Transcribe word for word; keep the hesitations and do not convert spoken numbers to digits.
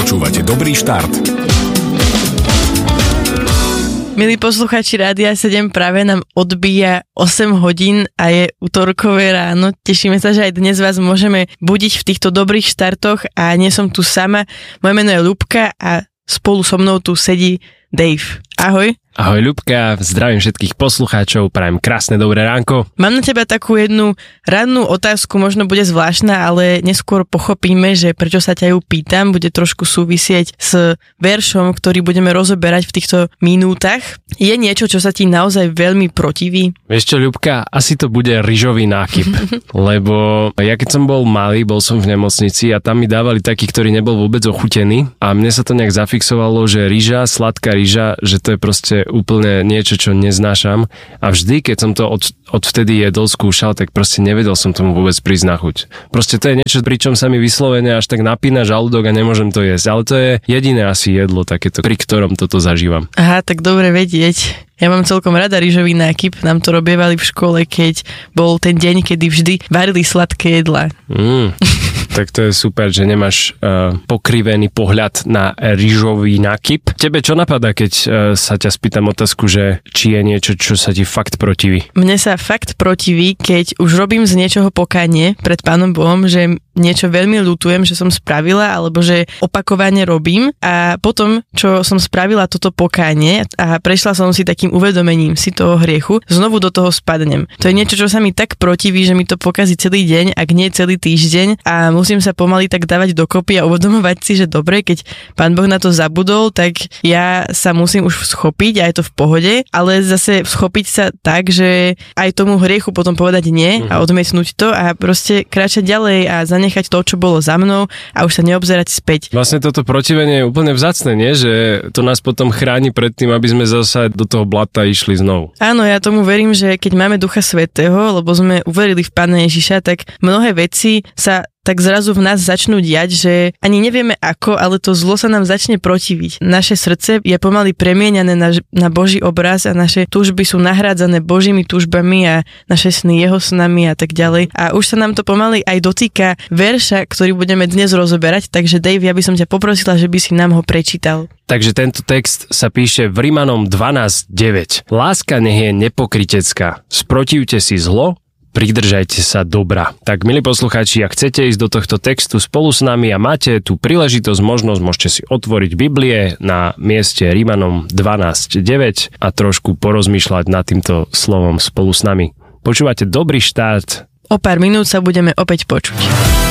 Počúvate Dobrý štart. Milí poslucháči Rádia sedem, práve nám odbíja osem hodín a je utorkové ráno. Tešíme sa, že aj dnes vás môžeme budiť v týchto dobrých štartoch a nie som tu sama. Moje meno je Ľubka a spolu so mnou tu sedí Dave. Ahoj. Ahoj Ľubka, zdravím všetkých poslucháčov, prajem krásne dobré ránko. Mám na teba takú jednu rannú otázku, možno bude zvláštna, ale neskôr pochopíme, že prečo sa ťa ju pýtam, bude trošku súvisieť s veršom, ktorý budeme rozoberať v týchto minútach. Je niečo, čo sa ti naozaj veľmi protiví? Vieš čo, Ľubka, asi to bude ryžový nákyp, lebo ja keď som bol malý, bol som v nemocnici a tam mi dávali taký, ktorý nebol vôbec ochutený a mne sa to nejak zafixovalo, že ryža, sladká ryža, že to je proste úplne niečo, čo neznášam a vždy, keď som to od, odvtedy jedol, skúšal, tak proste nevedel som tomu vôbec prísť na chuť. Proste to je niečo, pričom sa mi vyslovene až tak napína žalúdok a nemôžem to jesť, ale to je jediné asi jedlo takéto, pri ktorom toto zažívam. Aha, tak dobre vedieť. Ja mám celkom rada ryžový nákyp, nám to robievali v škole, keď bol ten deň, kedy vždy varili sladké jedlá. Mm, tak to je super, že nemáš uh, pokrivený pohľad na ryžový nákyp. Tebe čo napadá, keď uh, sa ťa spýtam otázku, že či je niečo, čo sa ti fakt protiví? Mne sa fakt protiví, keď už robím z niečoho pokánie pred Pánom Bohom, že niečo veľmi ľutujem, že som spravila, alebo že opakovane robím a potom, čo som spravila toto pokánie a prešla som si takým uvedomením si toho hriechu, znovu do toho spadnem. To je niečo, čo sa mi tak protiví, že mi to pokazí celý deň, ak nie celý týždeň a musím sa pomaly tak dávať dokopy a uvedomovať si, že dobre, keď Pán Boh na to zabudol, tak ja sa musím už schopiť a je to v pohode, ale zase schopiť sa tak, že aj tomu hriechu potom povedať nie a odmietnúť to a proste kráčať ďalej a zanechať to, čo bolo za mnou a už sa neobzerať späť. Vlastne toto protivenie je úplne vzácne, nie? Že to nás potom chráni pred tým, aby sme zasa do toho blata išli znovu. Áno, ja tomu verím, že keď máme Ducha Svätého, lebo sme uverili v Pána Ježiša, tak mnohé veci sa tak zrazu v nás začnú diať, že ani nevieme ako, ale to zlo sa nám začne protiviť. Naše srdce je pomaly premieňané na, na Boží obraz a naše túžby sú nahrádzané Božími túžbami a naše sny jeho snami a tak ďalej. A už sa nám to pomaly aj dotýka verša, ktorý budeme dnes rozoberať, takže Dave, ja by som ťa poprosila, že by si nám ho prečítal. Takže tento text sa píše v Rimanom dvanásť deväť. Láska nech je nepokrytecká. Sprotivte si zlo, pridržajte sa dobra. Tak, milí poslucháči, ak chcete ísť do tohto textu spolu s nami a máte tú príležitosť, možnosť, môžete si otvoriť Biblie na mieste Rimanom dvanásť deväť a trošku porozmýšľať nad týmto slovom spolu s nami. Počúvate Dobrý štart. O pár minút sa budeme opäť počuť.